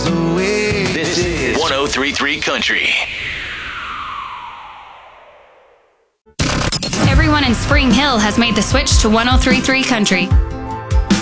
away. This is 1033 Country. Everyone in Spring Hill has made the switch to 1033 Country.